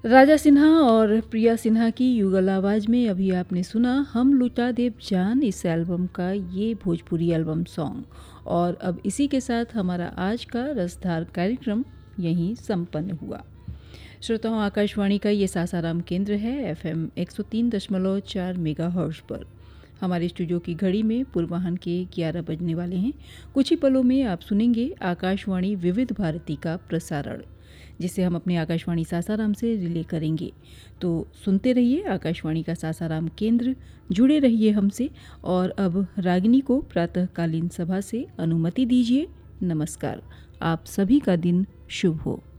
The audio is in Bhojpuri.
राजा सिन्हा और प्रिया सिन्हा की युगल आवाज़ में अभी आपने सुना हम लुटा देव जान इस एल्बम का ये भोजपुरी एल्बम सॉन्ग। और अब इसी के साथ हमारा आज का रसधार कार्यक्रम यहीं संपन्न हुआ। श्रोताओं, आकाशवाणी का ये सासाराम केंद्र है FM 103.4 मेगाहर्ट्ज़ पर। हमारे स्टूडियो की घड़ी में पूर्वाह्न के 11 बजने वाले हैं। कुछ ही पलों में आप सुनेंगे आकाशवाणी विविध भारती का प्रसारण, जिसे हम अपने आकाशवाणी सासाराम से रिले करेंगे। तो सुनते रहिए आकाशवाणी का सासाराम केंद्र, जुड़े रहिए हमसे। और अब रागिनी को प्रातःकालीन सभा से अनुमति दीजिए। नमस्कार, आप सभी का दिन शुभ हो।